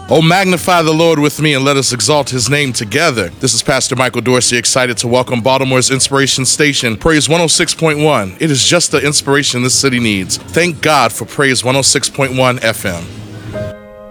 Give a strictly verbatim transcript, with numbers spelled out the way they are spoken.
Oh, magnify the Lord with me and let us exalt his name together. This is Pastor Michael Dorsey, excited to welcome Baltimore's Inspiration Station, Praise one oh six point one. It is just the inspiration this city needs. Thank God for Praise one oh six point one F M.